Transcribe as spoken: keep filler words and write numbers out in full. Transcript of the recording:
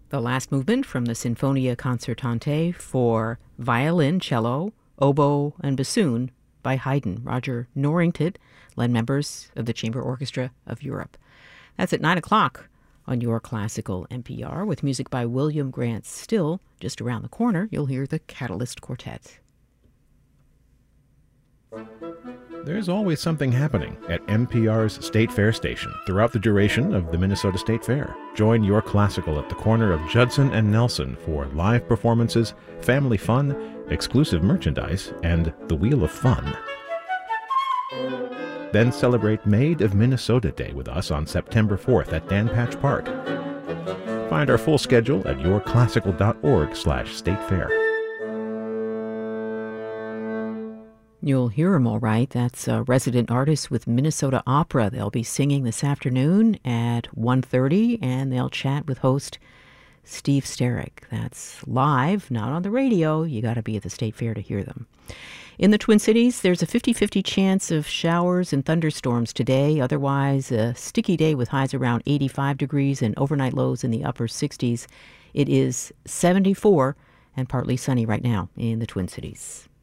The last movement from the Sinfonia Concertante for violin, cello, oboe, and bassoon by Haydn. Roger Norrington led members of the Chamber Orchestra of Europe. That's at nine o'clock on Your Classical N P R with music by William Grant Still. Just around the corner, you'll hear the Catalyst Quartet. There's always something happening at N P R's State Fair station throughout the duration of the Minnesota State Fair. Join Your Classical at the corner of Judson and Nelson for live performances, family fun, exclusive merchandise, and the Wheel of Fun. Then celebrate Made of Minnesota Day with us on September fourth at Dan Patch Park. Find our full schedule at yourclassical.org slash state fair. You'll hear them all right. That's a resident artist with Minnesota Opera. They'll be singing this afternoon at one thirty, and they'll chat with host Steve Sterick. That's live, not on the radio. You got to be at the State Fair to hear them. In the Twin Cities, there's a fifty-fifty chance of showers and thunderstorms today. Otherwise, a sticky day with highs around eighty-five degrees and overnight lows in the upper sixties. It is seventy-four and partly sunny right now in the Twin Cities.